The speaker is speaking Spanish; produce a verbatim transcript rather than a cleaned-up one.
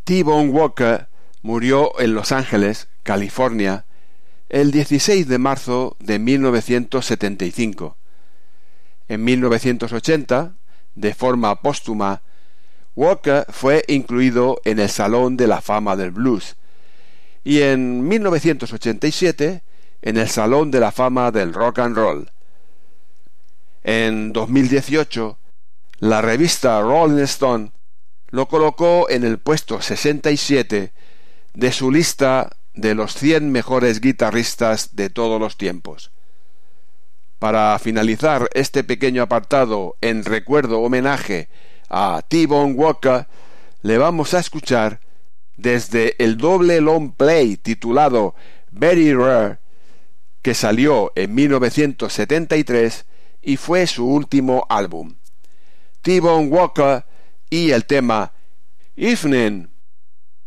T-Bone Walker murió en Los Ángeles, California, el dieciséis de marzo de mil novecientos setenta y cinco. En mil novecientos ochenta, de forma póstuma, Walker fue incluido en el Salón de la Fama del Blues y en mil novecientos ochenta y siete en el Salón de la Fama del Rock and Roll. En dos mil dieciocho, la revista Rolling Stone lo colocó en el puesto sesenta y siete de su lista de los cien mejores guitarristas de todos los tiempos. Para finalizar este pequeño apartado en recuerdo homenaje a T-Bone Walker, le vamos a escuchar desde el doble long play titulado Very Rare, que salió en mil novecientos setenta y tres y fue su último álbum. T-Bone Walker y el tema Evening.